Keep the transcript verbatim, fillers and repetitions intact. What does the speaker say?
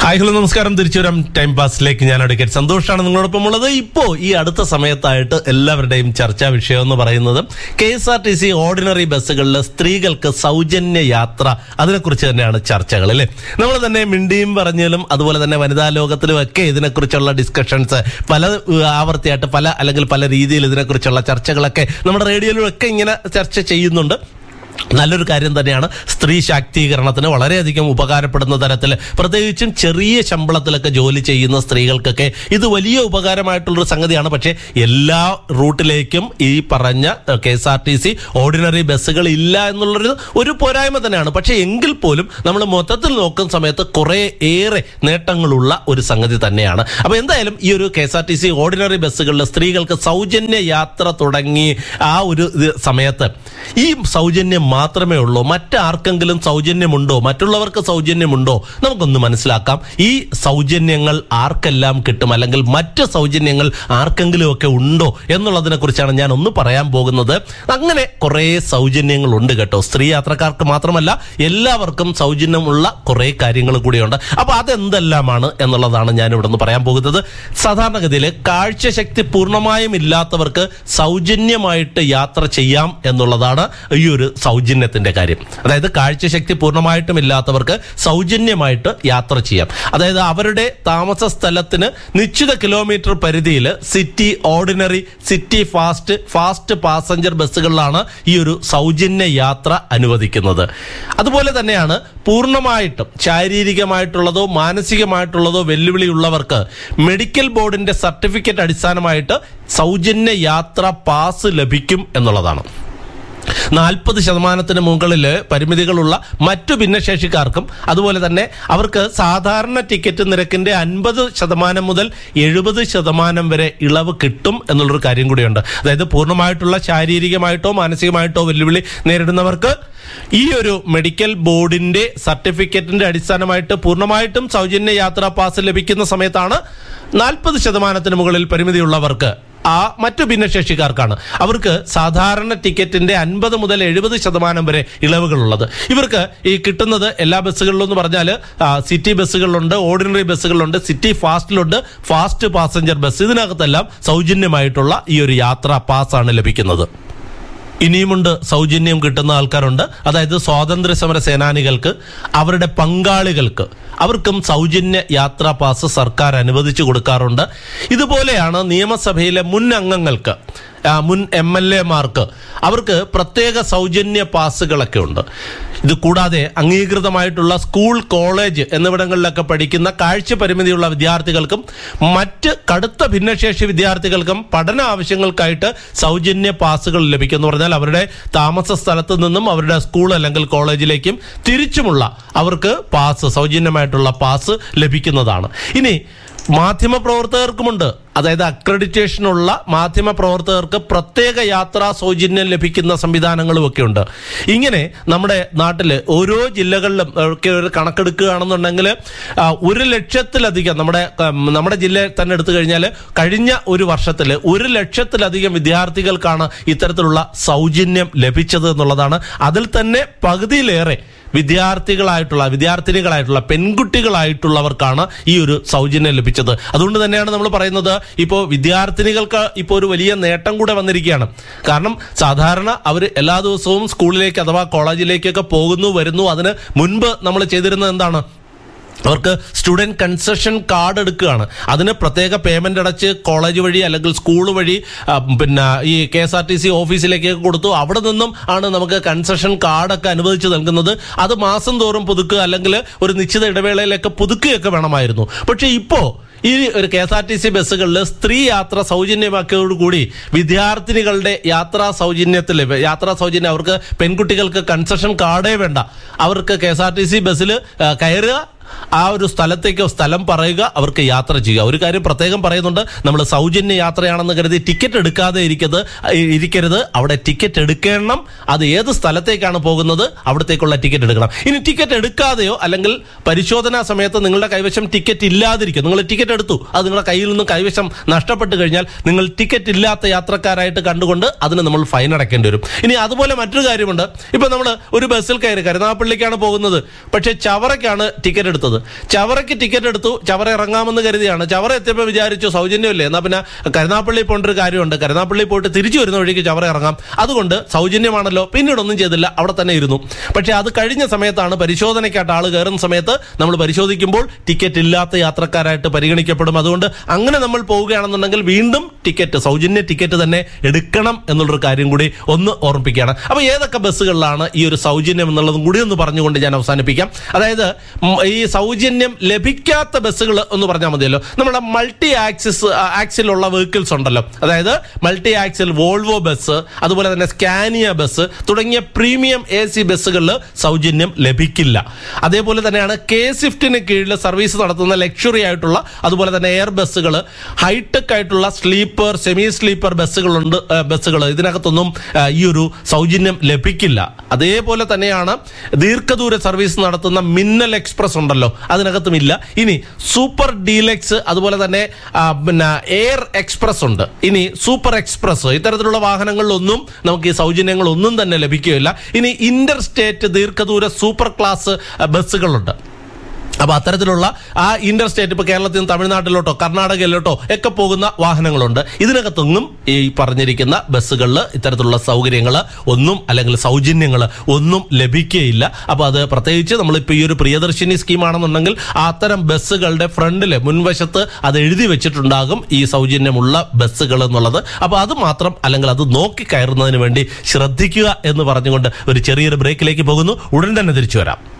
Hi hello നമസ്കാരം. തിരിച്ചു വരാം ടൈം പാസിലേക്ക്. ഞാൻ അഡ്വക്കേറ്റ് സന്തോഷാണ് നിങ്ങളോടൊപ്പം ഉള്ളത്. ഇപ്പോ ഈ അടുത്ത സമയത്തായിട്ട് എല്ലാവരുടെയും ചർച്ചാ വിഷയം എന്ന് പറയുന്നത് K S R T C ordinary ബസ്സുകളിൽ സ്ത്രീകൾക്ക് സൗജന്യ യാത്ര, അതിനെക്കുറിച്ച് തന്നെയാണ് ചർച്ചകൾ അല്ലേ. നമ്മൾ തന്നെ മിണ്ടിയും പറഞ്ഞാലും അതുപോലെ തന്നെ വനിതാ ലോകത്തിലും ഒക്കെ ഇതിനെക്കുറിച്ചുള്ള ഡിസ്കഷൻസ് പല ആവർത്തിയായിട്ട് പല അല്ലെങ്കിൽ പല രീതിയിൽ ഇതിനെക്കുറിച്ചുള്ള ചർച്ചകളൊക്കെ നമ്മുടെ റേഡിയോയിലും ഒക്കെ ഇങ്ങനെ ചർച്ച ചെയ്യുന്നുണ്ട്. നല്ലൊരു കാര്യം തന്നെയാണ്. സ്ത്രീ ശാക്തീകരണത്തിന് വളരെയധികം ഉപകാരപ്പെടുന്ന തരത്തിൽ, പ്രത്യേകിച്ചും ചെറിയ ശമ്പളത്തിലൊക്കെ ജോലി ചെയ്യുന്ന സ്ത്രീകൾക്കൊക്കെ ഇത് വലിയ ഉപകാരമായിട്ടുള്ളൊരു സംഗതിയാണ്. പക്ഷേ എല്ലാ റൂട്ടിലേക്കും ഈ പറഞ്ഞ K S R T C ordinary ബസ്സുകൾ ഇല്ല എന്നുള്ളൊരു ഒരു പോരായ്മ തന്നെയാണ്. പക്ഷേ എങ്കിൽ പോലും നമ്മൾ മൊത്തത്തിൽ നോക്കുന്ന സമയത്ത് കുറേ ഏറെ നേട്ടങ്ങളുള്ള ഒരു സംഗതി തന്നെയാണ്. അപ്പോൾ എന്തായാലും ഈ ഒരു K S R T C ordinary ബസ്സുകളിൽ സ്ത്രീകൾക്ക് സൗജന്യ യാത്ര തുടങ്ങി ആ ഒരു സമയത്ത് ഈ സൗജന്യം മാത്രമേ ഉള്ളൂ, മറ്റാർക്കെങ്കിലും സൗജന്യമുണ്ടോ, മറ്റുള്ളവർക്ക് സൗജന്യമുണ്ടോ, നമുക്കൊന്ന് മനസ്സിലാക്കാം. ഈ സൗജന്യങ്ങൾ ആർക്കെല്ലാം കിട്ടും, അല്ലെങ്കിൽ മറ്റ് സൗജന്യങ്ങൾ ആർക്കെങ്കിലും ഒക്കെ ഉണ്ടോ എന്നുള്ളതിനെ കുറിച്ചാണ് ഞാൻ ഒന്ന് പറയാൻ പോകുന്നത്. അങ്ങനെ കുറേ സൗജന്യങ്ങൾ ഉണ്ട് കേട്ടോ. സ്ത്രീ യാത്രക്കാർക്ക് മാത്രമല്ല, എല്ലാവർക്കും സൗജന്യമുള്ള കുറേ കാര്യങ്ങൾ കൂടിയുണ്ട്. അപ്പൊ അതെന്തെല്ലാമാണ് എന്നുള്ളതാണ് ഞാൻ ഇവിടെ നിന്ന് പറയാൻ പോകുന്നത്. സാധാരണഗതിയിൽ കാഴ്ചശക്തി പൂർണ്ണമായും ഇല്ലാത്തവർക്ക് സൗജന്യമായിട്ട് യാത്ര ചെയ്യാം എന്നുള്ളതാണ് ഈ ഒരു സൗജന്യത്തിന്റെ കാര്യം. അതായത് കാഴ്ചശക്തി പൂർണ്ണമായിട്ടും ഇല്ലാത്തവർക്ക് സൗജന്യമായിട്ട് യാത്ര ചെയ്യാം. അതായത് അവരുടെ താമസ സ്ഥലത്തിന് നിശ്ചിത കിലോമീറ്റർ പരിധിയിൽ city ordinary, city fast, fast passenger ബസ്സുകളിലാണ് ഈ ഒരു സൗജന്യ യാത്ര അനുവദിക്കുന്നത്. അതുപോലെ തന്നെയാണ് പൂർണ്ണമായിട്ടും ശാരീരികമായിട്ടുള്ളതോ മാനസികമായിട്ടുള്ളതോ വെല്ലുവിളിയുള്ളവർക്ക് മെഡിക്കൽ ബോർഡിന്റെ സർട്ടിഫിക്കറ്റ് അടിസ്ഥാനമായിട്ട് സൗജന്യ യാത്ര പാസ് ലഭിക്കും എന്നുള്ളതാണ്. നാൽപ്പത് ശതമാനത്തിന് മുകളിൽ പരിമിതികളുള്ള മറ്റു ഭിന്നശേഷിക്കാർക്കും അതുപോലെ തന്നെ അവർക്ക് സാധാരണ ടിക്കറ്റ് നിരക്കിന്റെ അൻപത് ശതമാനം മുതൽ എഴുപത് ശതമാനം വരെ ഇളവ് കിട്ടും എന്നുള്ളൊരു കാര്യം കൂടിയുണ്ട്. അതായത് പൂർണ്ണമായിട്ടുള്ള ശാരീരികമായിട്ടോ മാനസികമായിട്ടോ വെല്ലുവിളി നേരിടുന്നവർക്ക് ഈ ഒരു മെഡിക്കൽ ബോർഡിന്റെ സർട്ടിഫിക്കറ്റിന്റെ അടിസ്ഥാനമായിട്ട് പൂർണ്ണമായിട്ടും സൗജന്യ യാത്രാ പാസ് ലഭിക്കുന്ന സമയത്താണ് നാൽപ്പത് ശതമാനത്തിന് മുകളിൽ പരിമിതിയുള്ളവർക്ക്, ആ മറ്റു ഭിന്നശേഷിക്കാർക്കാണ് അവർക്ക് സാധാരണ ടിക്കറ്റിന്റെ അൻപത് മുതൽ എഴുപത് ശതമാനം വരെ ഇളവുകളുള്ളത്. ഇവർക്ക് ഈ കിട്ടുന്നത് എല്ലാ ബസ്സുകളിലും എന്ന് പറഞ്ഞാൽ city ബസ്സുകളിലുണ്ട്, ordinary ബസ്സുകളിലുണ്ട്, city ഫാസ്റ്റിലുണ്ട്, fast passenger bus, ഇതിനകത്തെല്ലാം സൗജന്യമായിട്ടുള്ള ഈ ഒരു യാത്രാ പാസ്സാണ് ലഭിക്കുന്നത്. ഇനിയുമുണ്ട് സൗജന്യം കിട്ടുന്ന ആൾക്കാരുണ്ട്. അതായത് സ്വാതന്ത്ര്യ സമര സേനാനികൾക്ക്, അവരുടെ പങ്കാളികൾക്ക്, അവർക്കും സൗജന്യ യാത്രാ പാസ് സർക്കാർ അനുവദിച്ചു കൊടുക്കാറുണ്ട്. ഇതുപോലെയാണ് നിയമസഭയിലെ മുൻ അംഗങ്ങൾക്ക്, മുൻ എം എൽ എമാർക്ക്, അവർക്ക് പ്രത്യേക സൗജന്യ പാസുകളൊക്കെ ഉണ്ട്. ഇത് കൂടാതെ അംഗീകൃതമായിട്ടുള്ള സ്കൂൾ, കോളേജ് എന്നിവിടങ്ങളിലൊക്കെ പഠിക്കുന്ന കാഴ്ച പരിമിതിയുള്ള വിദ്യാർത്ഥികൾക്കും മറ്റ് കടുത്ത ഭിന്നശേഷി വിദ്യാർത്ഥികൾക്കും പഠന ആവശ്യങ്ങൾക്കായിട്ട് സൗജന്യ പാസുകൾ ലഭിക്കും. എന്ന് പറഞ്ഞാൽ അവരുടെ താമസ സ്ഥലത്ത് നിന്നും അവരുടെ സ്കൂൾ അല്ലെങ്കിൽ കോളേജിലേക്കും തിരിച്ചുമുള്ള അവർക്ക് പാസ്, സൗജന്യമായിട്ടുള്ള പാസ് ലഭിക്കുന്നതാണ്. ഇനി മാധ്യമ പ്രവർത്തകർക്കുമുണ്ട്. അതായത് അക്രഡിറ്റേഷനുള്ള മാധ്യമ പ്രവർത്തകർക്ക് പ്രത്യേക യാത്രാ സൗജന്യം ലഭിക്കുന്ന സംവിധാനങ്ങളും ഒക്കെ ഉണ്ട്. ഇങ്ങനെ നമ്മുടെ നാട്ടില് ഓരോ ജില്ലകളിലും ഒക്കെ ഒരു കണക്കെടുക്കുകയാണെന്നുണ്ടെങ്കിൽ ഒരു ലക്ഷത്തിലധികം, നമ്മുടെ നമ്മുടെ ജില്ലയിൽ തന്നെ എടുത്തു കഴിഞ്ഞാൽ കഴിഞ്ഞ ഒരു വർഷത്തിൽ ഒരു ലക്ഷത്തിലധികം വിദ്യാർത്ഥികൾക്കാണ് ഇത്തരത്തിലുള്ള സൗജന്യം ലഭിച്ചത് എന്നുള്ളതാണ്. അതിൽ തന്നെ പകുതിയിലേറെ വിദ്യാർത്ഥികളായിട്ടുള്ള വിദ്യാർത്ഥിനികളായിട്ടുള്ള പെൺകുട്ടികളായിട്ടുള്ളവർക്കാണ് ഈ ഒരു സൗജന്യം ലഭിച്ചത്. അതുകൊണ്ട് തന്നെയാണ് നമ്മൾ പറയുന്നത്, ഇപ്പോൾ വിദ്യാർത്ഥിനികൾക്ക് ഇപ്പോൾ ഒരു വലിയ നേട്ടം കൂടെ വന്നിരിക്കുകയാണ്. കാരണം സാധാരണ അവർ എല്ലാ ദിവസവും സ്കൂളിലേക്ക് അഥവാ കോളേജിലേക്കൊക്കെ പോകുന്നു വരുന്നു. അതിന് മുൻപ് നമ്മൾ ചെയ്തിരുന്നത് എന്താണ്? അവർക്ക് സ്റ്റുഡൻറ് കൺസെഷൻ കാർഡ് എടുക്കുകയാണ്. അതിന് പ്രത്യേക പേയ്മെന്റ് അടച്ച് കോളേജ് വഴി അല്ലെങ്കിൽ സ്കൂൾ വഴി പിന്നെ ഈ K S R T C ഓഫീസിലേക്ക് കൊടുത്തു. അവിടെ നിന്നും ആണ് നമുക്ക് കൺസെഷൻ കാർഡൊക്കെ അനുവദിച്ച് നൽകുന്നത്. അത് മാസം തോറും പുതുക്കുക അല്ലെങ്കിൽ ഒരു നിശ്ചിത ഇടവേളയിലൊക്കെ പുതുക്കുകയൊക്കെ വേണമായിരുന്നു. പക്ഷേ ഇപ്പോൾ ഈ ഒരു K S R T C ബസ്സുകളിൽ സ്ത്രീ യാത്ര സൗജന്യമാക്കിയതോടുകൂടി വിദ്യാർത്ഥിനികളുടെ യാത്രാ സൗജന്യത്തിൽ യാത്രാ സൗജന്യം അവർക്ക്, പെൺകുട്ടികൾക്ക് കൺസെഷൻ കാർഡേ വേണ്ട. അവർക്ക് K S R T C ബസ്സിൽ കയറുക, ആ ഒരു സ്ഥലത്തേക്ക് സ്ഥലം പറയുക, അവർക്ക് യാത്ര ചെയ്യുക. ഒരു കാര്യം പ്രത്യേകം പറയുന്നുണ്ട്, നമ്മൾ സൗജന്യ യാത്രയാണെന്ന് കരുതി ടിക്കറ്റ് എടുക്കാതെ ഇരിക്കരുത് ഇരിക്കരുത് അവിടെ ടിക്കറ്റ് എടുക്കണം. അത് ഏത് സ്ഥലത്തേക്കാണ് പോകുന്നത് അവിടത്തേക്കുള്ള ടിക്കറ്റ് എടുക്കണം. ഇനി ടിക്കറ്റ് എടുക്കാതെയോ അല്ലെങ്കിൽ പരിശോധനാ സമയത്ത് നിങ്ങളുടെ കൈവശം ടിക്കറ്റ് ഇല്ലാതിരിക്കും, നിങ്ങൾ ടിക്കറ്റ് എടുത്തു, അത് നിങ്ങളുടെ കയ്യിൽ നിന്നും കൈവശം നഷ്ടപ്പെട്ട് കഴിഞ്ഞാൽ നിങ്ങൾ ടിക്കറ്റ് ഇല്ലാത്ത യാത്രക്കാരായിട്ട് കണ്ടുകൊണ്ട് അതിന് നമ്മൾ ഫൈൻ അടയ്ക്കേണ്ടി വരും. ഇനി അതുപോലെ മറ്റൊരു കാര്യമുണ്ട്. ഇപ്പൊ നമ്മൾ ഒരു ബസ്സിൽ കയറി കരുനാഗപ്പള്ളിക്കാണ് പോകുന്നത്, പക്ഷേ ചവറയ്ക്കാണ് ടിക്കറ്റ് എടുത്തത്. ചവറയ്ക്ക് ടിക്കറ്റ് എടുത്തു, ചവറ ഇറങ്ങാമെന്ന് കരുതിയാണ്. ചവറ എത്തിയപ്പോൾ വിചാരിച്ചു സൗജന്യമല്ലേ, എന്നാൽ പിന്നെ കരുനാപ്പള്ളി പോകേണ്ട ഒരു കാര്യമുണ്ട്, കരുനാപ്പള്ളി പോയിട്ട് തിരിച്ചു വരുന്ന വഴിക്ക് ചവറ ഇറങ്ങാം, അതുകൊണ്ട് സൗജന്യമാണല്ലോ, പിന്നീടൊന്നും ചെയ്തില്ല, അവിടെ തന്നെ ഇരുന്നു. പക്ഷെ അത് കഴിഞ്ഞ സമയത്താണ് പരിശോധനയ്ക്കായിട്ട് ആൾ കയറുന്ന സമയത്ത് നമ്മൾ പരിശോധിക്കുമ്പോൾ ടിക്കറ്റ് ഇല്ലാത്ത യാത്രക്കാരായിട്ട് പരിഗണിക്കപ്പെടും. അതുകൊണ്ട് അങ്ങനെ നമ്മൾ പോവുകയാണെന്നുണ്ടെങ്കിൽ വീണ്ടും ടിക്കറ്റ്, സൗജന്യ ടിക്കറ്റ് തന്നെ എടുക്കണം എന്നുള്ളൊരു കാര്യം കൂടി ഒന്ന് ഓർമ്മിപ്പിക്കുകയാണ്. അപ്പോൾ ഏതൊക്കെ ബസ്സുകളിലാണ് ഈ ഒരു സൗജന്യം എന്നുള്ളതും കൂടി ഒന്ന് പറഞ്ഞുകൊണ്ട് ഞാൻ അവസാനിപ്പിക്കാം. അതായത് ഈ സൗജന്യം ലഭിക്കാത്ത ബസ്സുകൾ എന്ന് പറഞ്ഞാൽ മതിയല്ലോ. നമ്മുടെ മൾട്ടി ആക്സിസ് ആക്സിലുള്ള വെഹിക്കിൾസ് ഉണ്ടല്ലോ, അതായത് മൾട്ടി ആക്സിൽ വോൾവോ ബസ്, അതുപോലെ തന്നെ സ്കാനിയ ബസ് തുടങ്ങിയ പ്രീമിയം എ സി ബസ്സുകളിൽ സൗജന്യം ലഭിക്കില്ല. അതേപോലെ തന്നെയാണ് കെ സ്വിഫ്റ്റിന് കീഴിൽ സർവീസ് നടത്തുന്ന ലക്ഷറി ആയിട്ടുള്ള അതുപോലെ തന്നെ എയർ ബസ്സുകൾ, ഹൈടെക് ആയിട്ടുള്ള സ്ലീപ്പർ, സെമി സ്ലീപ്പർ ബസ്സുകളുണ്ട്. ബസ്സുകൾ ഇതിനകത്തൊന്നും ഈ ഒരു സൗജന്യം ലഭിക്കില്ല. അതേപോലെ തന്നെയാണ് ദീർഘദൂര സർവീസ് നടത്തുന്ന മിന്നൽ എക്സ്പ്രസ് ഉണ്ടല്ലോ, അതിനകത്തും ഇല്ല. ഇനി സൂപ്പർ ഡീലക്സ്, അതുപോലെ തന്നെ പിന്നെ എയർ എക്സ്പ്രസ് ഉണ്ട്. ഇനി സൂപ്പർ എക്സ്പ്രസ്, ഇത്തരത്തിലുള്ള വാഹനങ്ങളിലൊന്നും നമുക്ക് ഈ സൗജന്യങ്ങളൊന്നും തന്നെ ലഭിക്കുകയില്ല. ഇനി ഇന്റർ സ്റ്റേറ്റ് ദീർഘദൂര സൂപ്പർ ക്ലാസ് ബസ്സുകളുണ്ട്. അപ്പൊ അത്തരത്തിലുള്ള ആ ഇന്റർ സ്റ്റേറ്റ്, ഇപ്പൊ കേരളത്തിൽ നിന്ന് തമിഴ്നാട്ടിലോട്ടോ കർണാടകയിലോട്ടോ ഒക്കെ പോകുന്ന വാഹനങ്ങളുണ്ട്. ഇതിനകത്തൊന്നും ഈ പറഞ്ഞിരിക്കുന്ന ബസ്സുകളിൽ ഇത്തരത്തിലുള്ള സൗകര്യങ്ങൾ ഒന്നും അല്ലെങ്കിൽ സൗജന്യങ്ങൾ ഒന്നും ലഭിക്കുകയില്ല. അപ്പൊ അത് പ്രത്യേകിച്ച് നമ്മളിപ്പോൾ ഈ ഒരു പ്രിയദർശിനി സ്കീമാണെന്നുണ്ടെങ്കിൽ അത്തരം ബസ്സുകളുടെ ഫ്രണ്ടില് മുൻവശത്ത് അത് എഴുതി വെച്ചിട്ടുണ്ടാകും ഈ സൗജന്യമുള്ള ബസ്സുകൾ എന്നുള്ളത്. അപ്പൊ അത് മാത്രം അല്ലെങ്കിൽ അത് നോക്കി കയറുന്നതിന് വേണ്ടി ശ്രദ്ധിക്കുക എന്ന് പറഞ്ഞുകൊണ്ട് ഒരു ചെറിയൊരു ബ്രേക്കിലേക്ക് പോകുന്നു. ഉടൻ തന്നെ തിരിച്ചു വരാം.